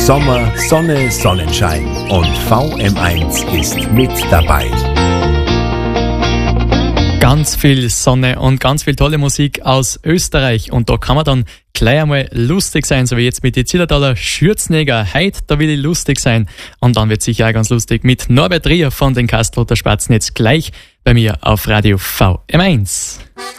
Sommer, Sonne, Sonnenschein und VM1 ist mit dabei. Ganz viel Sonne und ganz viel tolle Musik aus Österreich. Und da kann man dann gleich einmal lustig sein, so wie jetzt mit den Zillertaler Schürzenegger. Heute, da will ich lustig sein. Und dann wird sicher auch ganz lustig mit Norbert Rier von den Kastelruther Spatzen jetzt gleich bei mir auf Radio VM1.